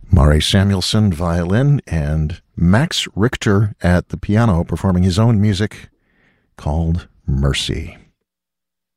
Mare Samuelson, violin, and Max Richter at the piano performing his own music called Mercy.